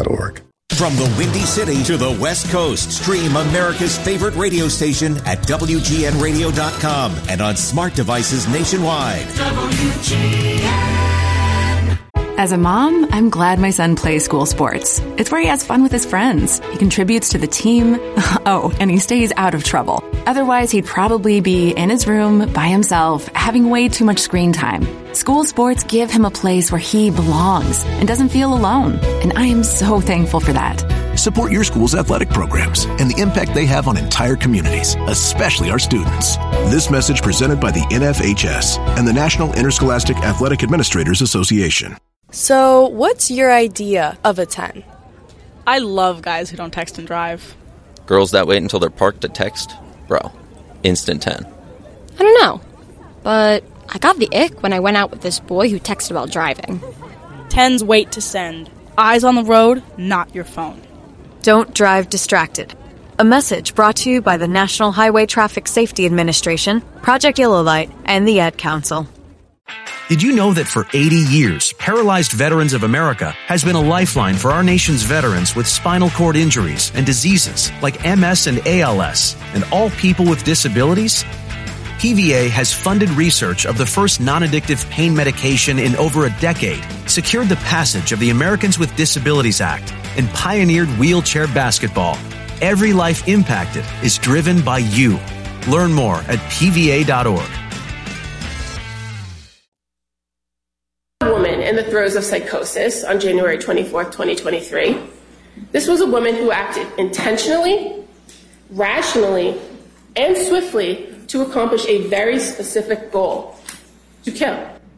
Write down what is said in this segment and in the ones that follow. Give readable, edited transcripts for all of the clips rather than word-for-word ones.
WGNradio.org. From the Windy City to the West Coast, stream America's favorite radio station at WGNradio.com and on smart devices nationwide. As a mom, I'm glad my son plays school sports. It's where he has fun with his friends. He contributes to the team. Oh, and he stays out of trouble. Otherwise, he'd probably be in his room by himself, having way too much screen time. School sports give him a place where he belongs and doesn't feel alone. And I am so thankful for that. Support your school's athletic programs and the impact they have on entire communities, especially our students. This message presented by the NFHS and the National Interscholastic Athletic Administrators Association. So, what's your idea of a 10? I love guys who don't text and drive. Girls that wait until they're parked to text? Bro, instant 10. I don't know, but I got the ick when I went out with this boy who texted while driving. 10s wait to send. Eyes on the road, not your phone. Don't drive distracted. A message brought to you by the National Highway Traffic Safety Administration, Project Yellow Light, and the Ad Council. Did you know that for 80 years, Paralyzed Veterans of America has been a lifeline for our nation's veterans with spinal cord injuries and diseases like MS and ALS, and all people with disabilities? PVA has funded research of the first non-addictive pain medication in over a decade, secured the passage of the Americans with Disabilities Act, and pioneered wheelchair basketball. Every life impacted is driven by you. Learn more at pva.org. Woman in the throes of psychosis on January 24th, 2023. This was a woman who acted intentionally, rationally, and swiftly to accomplish a very specific goal: to kill.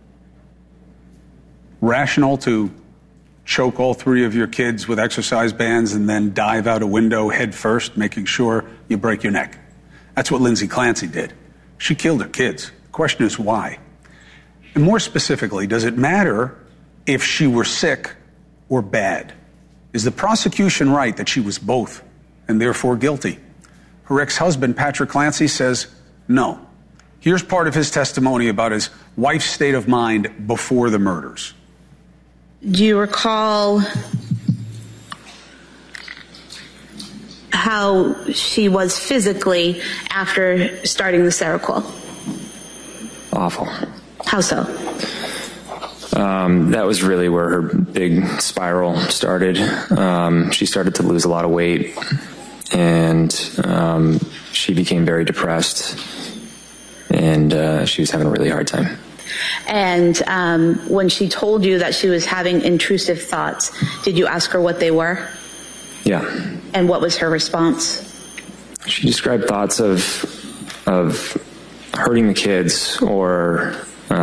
Rational to choke all three of your kids with exercise bands and then dive out a window head first, making sure you break your neck. That's what Lindsay Clancy did. She killed her kids. The question is why? And more specifically, does it matter if she were sick or bad? Is the prosecution right that she was both and therefore guilty? Her ex-husband, Patrick Clancy, says no. Here's part of his testimony about his wife's state of mind before the murders. Do you recall how she was physically after starting the Seroquel? Awful. How so? That was really where her big spiral started. She started to lose a lot of weight, and she became very depressed, and she was having a really hard time. And when she told you that she was having intrusive thoughts, did you ask her what they were? Yeah. And what was her response? She described thoughts of hurting the kids or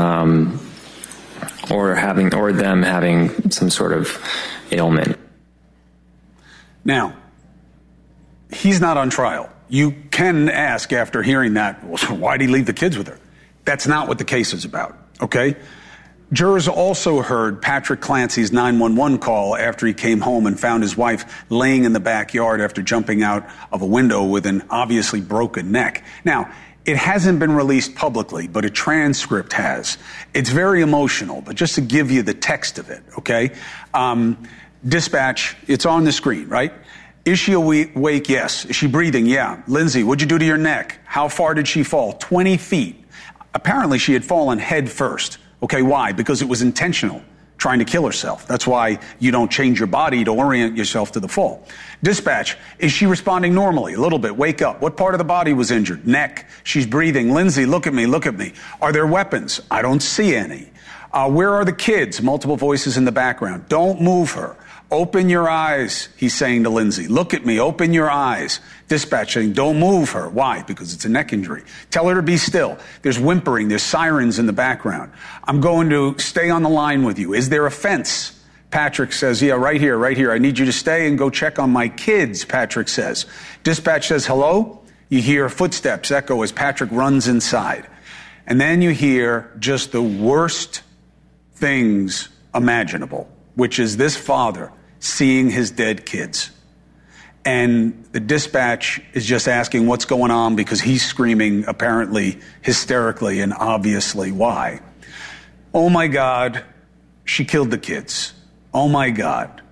them having some sort of ailment. Now, he's not on trial. You can ask after hearing that, well, why'd he leave the kids with her? That's not what the case is about, okay? Jurors also heard Patrick Clancy's 911 call after he came home and found his wife laying in the backyard after jumping out of a window with an obviously broken neck. Now, it hasn't been released publicly, but a transcript has. It's very emotional, but just to give you the text of it, okay? Dispatch, it's on the screen, right? Is she awake? Yes. Is she breathing? Yeah. Lindsay, what'd you do to your neck? How far did she fall? 20 feet. Apparently, she had fallen head first. Okay, why? Because it was intentional, trying to kill herself. That's why you don't change your body to orient yourself to the fall. Dispatch, is she responding normally? A little bit. Wake up. What part of the body was injured? Neck. She's breathing. Lindsay, look at me, look at me. Are there weapons? I don't see any. Where are the kids? Multiple voices in the background. Don't move her. Open your eyes, he's saying to Lindsay. Look at me, open your eyes. Dispatch saying, don't move her. Why? Because it's a neck injury. Tell her to be still. There's whimpering, there's sirens in the background. I'm going to stay on the line with you. Is there a fence? Patrick says, yeah, right here, right here. I need you to stay and go check on my kids, Patrick says. Dispatch says, hello? You hear footsteps echo as Patrick runs inside. And then you hear just the worst things imaginable, which is this father seeing his dead kids. And the dispatch is just asking what's going on because he's screaming apparently hysterically and obviously why. Oh my God, she killed the kids. Oh my God,